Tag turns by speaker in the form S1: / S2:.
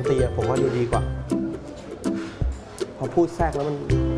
S1: นตรีผมว่าดูดีกว่าพอพูดแทรกแล้วมัน